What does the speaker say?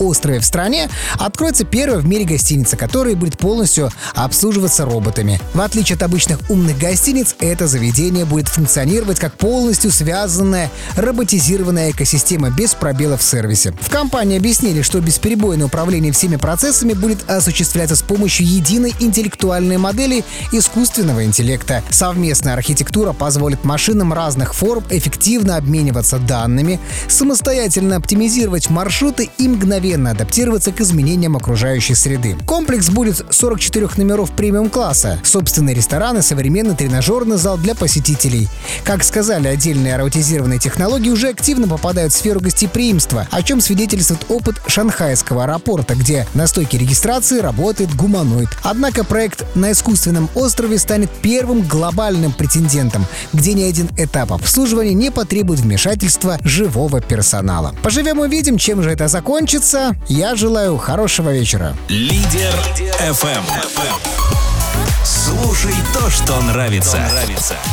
острове в стране откроется первая в мире гостиница, которая будет полностью обслуживаться роботами. В отличие от обычных умных гостиниц, это заведение будет функционировать как полностью связанная роботизированная экосистема без пробелов в сервисе. В компании объяснили, что бесперебойное управление всеми процессами будет осуществляться с помощью единой интеллектуальной модели искусственного интеллекта. Совместная архитектура позволит машинам разных форм эффективно обмениваться данными, самостоятельно оптимизировать маршруты и мгновенно адаптироваться к изменениям окружающей среды. Комплекс будет 44 номеров премиум-класса, собственный ресторан и современный тренажерный зал для посетителей. Как сказали, отдельные роботизированные технологии уже активно попадают в сферу гостеприимства, о чем свидетельствует опыт шанхайского аэропорта, где на стойке регистрации работает гуманоид. Однако проект на искусственном острове станет первым глобальным претендентом, где ни один этап обслуживания не потребует вмешательства живого персонала. Поживем увидим, чем же это закончится. Я желаю хорошего вечера. Лидер FM. Слушай то, что нравится.